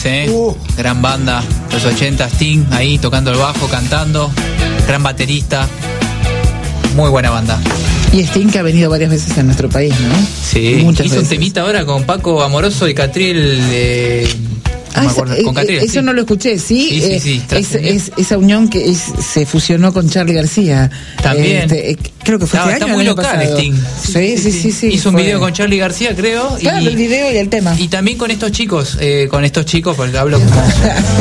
Sí, gran banda, los 80, Sting ahí tocando el bajo, cantando, gran baterista, muy buena banda. Y Sting, que ha venido varias veces a nuestro país, ¿no? Sí, muchas hizo veces. un temita ahora con Paco Amoroso y Catriel. No me acuerdo, con Catriel, eso sí. no lo escuché, sí. Sí, esa unión que se fusionó con Charly García. También. Creo que fue este Está año, muy el año local, pasado. Sting. Sí. Hizo un video con Charly García, creo. Claro, el video y el tema. Y también con estos chicos, porque hablo como